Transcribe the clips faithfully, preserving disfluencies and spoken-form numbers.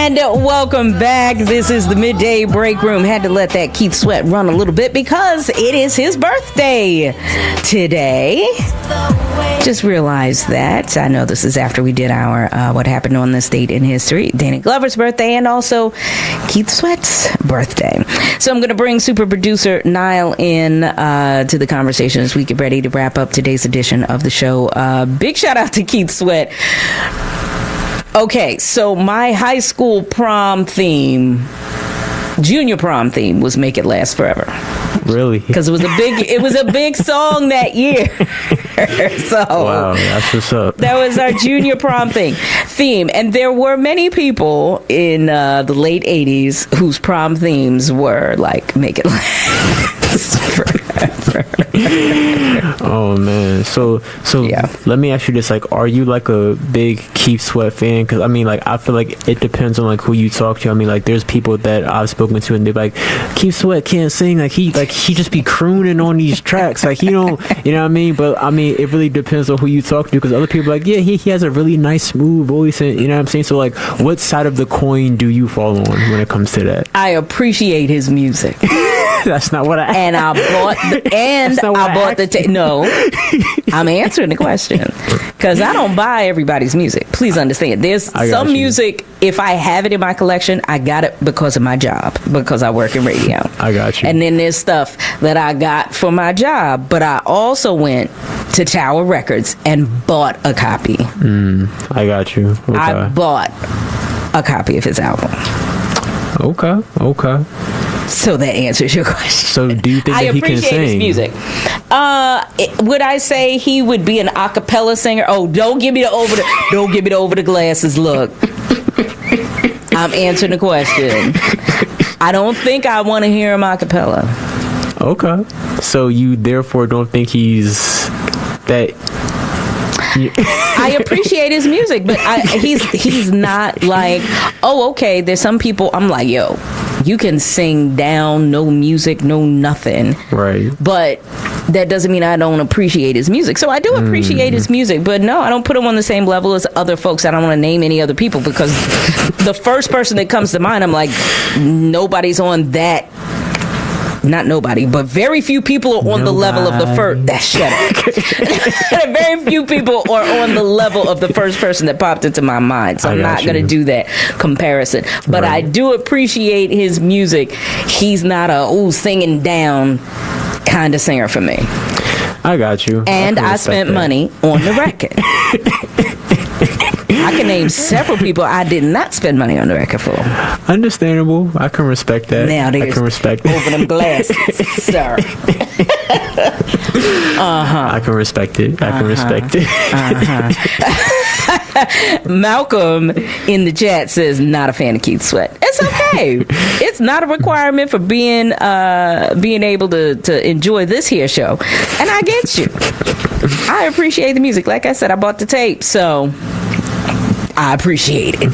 And welcome back. This is the Midday Break Room. Had to let that Keith Sweat run a little bit because it is his birthday today. Just realized that. I know this is after we did our uh, What Happened on This Date in History, Dana Glover's birthday, and also Keith Sweat's birthday. So I'm going to bring super producer Niall in uh, to the conversation as we get ready to wrap up today's edition of the show. Uh, big shout out to Keith Sweat. Okay, so my high school prom theme, junior prom theme, was "Make It Last Forever." Really? Because it was a big, it was a big song that year. So wow, that's what's up. That was our junior prom thing theme, and there were many people in uh, the late eighties whose prom themes were like "Make It Last Forever." Oh man, so so yeah. Let me ask you this: like, are you like a big Keith Sweat fan? Because I mean, like, I feel like it depends on like who you talk to. I mean, like, there's people that I've spoken to, and they're like, Keith Sweat can't sing. Like he like he just be crooning on these tracks. Like he don't, you know what I mean? But I mean, it really depends on who you talk to. Because other people are like, yeah, he he has a really nice, smooth voice, and you know what I'm saying. So like, what side of the coin do you fall on when it comes to that? I appreciate his music. That's not what I and I bought the, and I, I bought the ta- no I'm answering the question because I don't buy everybody's music. Please understand, there's some you. music, if I have it in my collection, I got it because of my job, because I work in radio. I got you. And then there's stuff that I got for my job, but I also went to Tower Records and bought a copy. mm, I got you. Okay. I bought a copy of his album. Okay okay So that answers your question. So do you think that I he can appreciate sing? his music. Uh, it, would I say he would be an a cappella singer? Oh, don't give me the over the don't give me the over the glasses look. I'm answering the question. I don't think I want to hear him a cappella. Okay. So you therefore don't think he's that. I appreciate his music, but I, he's he's not like, oh, okay, there's some people I'm like, yo, you can sing down, no music, no nothing. Right. But that doesn't mean I don't appreciate his music. So I do appreciate mm. his music, but no, I don't put him on the same level as other folks. I don't want to name any other people because the first person that comes to mind, I'm like, nobody's on that. Not nobody, but very few people are on nobody. the level of the first. That shut up. Very few people are on the level of the first person that popped into my mind. So I'm not going to do that comparison. But right. I do appreciate his music. He's not a ooh singing down kind of singer for me. I got you. And I, I spent that. money on the record. I can name several people I did not spend money on the record for. Understandable. I can respect that. Now I can respect that. Over them glasses, sir. uh-huh. I can respect it. I can uh-huh. respect it. uh-huh. Malcolm in the chat says not a fan of Keith Sweat. It's okay. It's not a requirement for being uh, being able to, to enjoy this here show. And I get you. I appreciate the music. Like I said, I bought the tape, so I appreciate it.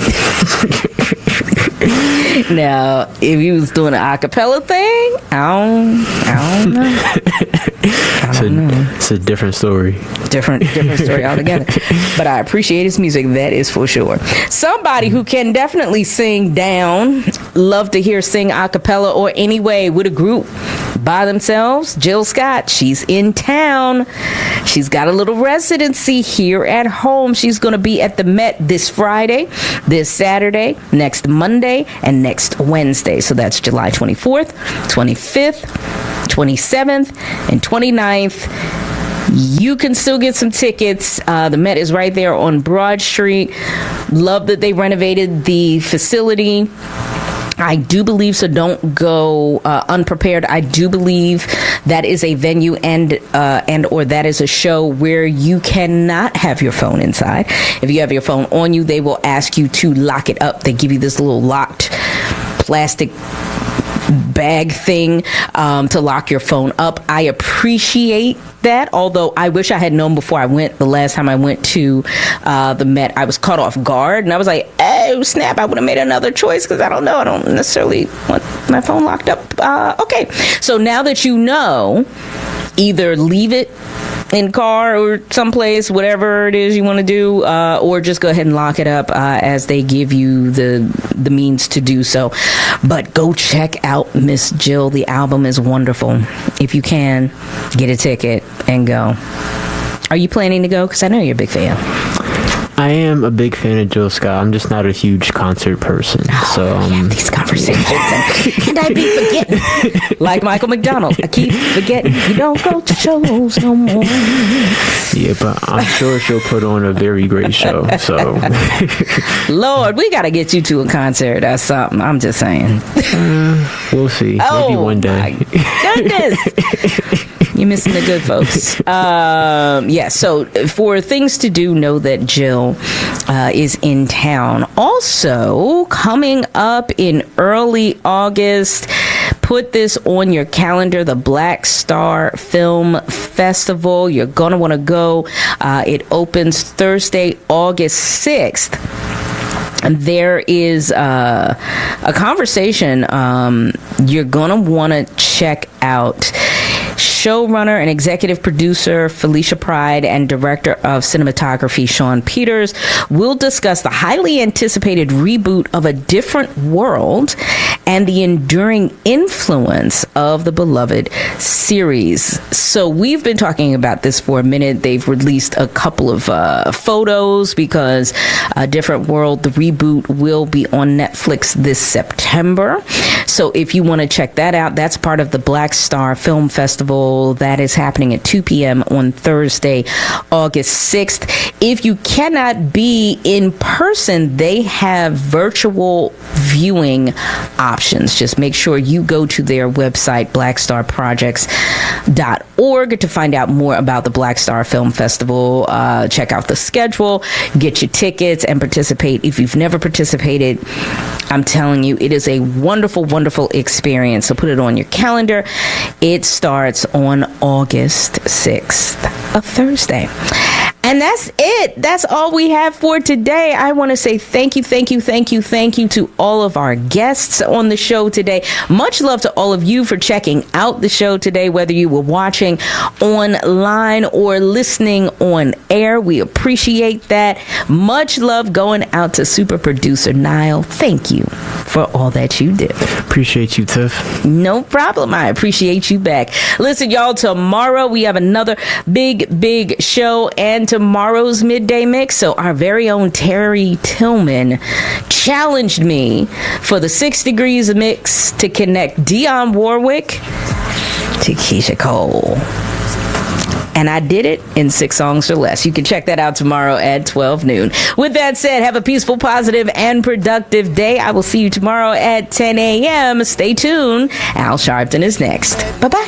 Now, if you was doing an a cappella thing, I don't, I don't know. I it's, don't a, know. It's a different story. Different, different story altogether. But I appreciate his music, that is for sure. Somebody who can definitely sing down, love to hear sing a cappella or anyway with a group by themselves, Jill Scott. She's in town. She's got a little residency here at home. She's going to be at the Met this Friday, this Saturday, next Monday, and next Wednesday. So that's July twenty-fourth, twenty-fifth, twenty-seventh, and twenty-ninth. You can still get some tickets. Uh, the Met is right there on Broad Street. Love that they renovated the facility. I do believe, so don't go uh, unprepared. I do believe that is a venue and uh, and or that is a show where you cannot have your phone inside. If you have your phone on you, they will ask you to lock it up. They give you this little locked plastic bag thing um, to lock your phone up. I appreciate that, although I wish I had known before I went. The last time I went to uh, the Met, I was caught off guard, and I was like, oh, snap, I would have made another choice because I don't know. I don't necessarily want my phone locked up. Uh, okay, so now that you know, either leave it in car or someplace, whatever it is you want to do, uh, or just go ahead and lock it up uh, as they give you the the means to do so. But go check out Miss Jill. The album is wonderful. If you can, get a ticket and go. Are you planning to go? Because I know you're a big fan. I am a big fan of Jill Scott. I'm just not a huge concert person. Oh, so um, we have these conversations, and, and I be forgetting. Like Michael McDonald, I keep forgetting you don't go to shows no more. Yeah, but I'm sure she'll put on a very great show. So, Lord, we got to get you to a concert or something. I'm just saying. Uh, we'll see. Oh, maybe one day. My goodness. You're missing the good folks. Um, yeah, so for things to do, know that Jill uh, is in town. Also, coming up in early August, put this on your calendar, the Black Star Film Festival. You're going to want to go. Uh, it opens Thursday, August sixth. There is uh, a conversation um, you're going to want to check out. Showrunner and executive producer Felicia Pride and director of cinematography Sean Peters will discuss the highly anticipated reboot of A Different World and the enduring influence of the beloved series. So we've been talking about this for a minute. They've released a couple of uh, photos because A Different World, the reboot, will be on Netflix this September. So if you want to check that out, that's part of the Black Star Film Festival. That is happening at two p.m. on Thursday, August sixth. If you cannot be in person, they have virtual viewing options. Just make sure you go to their website, black star projects dot org, to find out more about the Black Star Film Festival. Uh, check out the schedule, get your tickets, and participate. If you've never participated, I'm telling you, it is a wonderful, wonderful experience. So put it on your calendar. It starts on August sixth, a Thursday. And that's it. That's all we have for today. I want to say thank you, thank you, thank you, thank you to all of our guests on the show today. Much love to all of you for checking out the show today, whether you were watching online or listening on air. We appreciate that. Much love going out to super producer Niall. Thank you for all that you do. Appreciate you, Tiff. No problem. I appreciate you back. Listen, y'all, tomorrow we have another big, big show, and tomorrow's midday mix. So our very own Terry Tillman challenged me for the six degrees mix to connect Dionne Warwick to Keisha Cole. And I did it in six songs or less. You can check that out tomorrow at twelve noon. With that said, have a peaceful, positive, and productive day. I will see you tomorrow at ten a.m. Stay tuned. Al Sharpton is next. Bye-bye.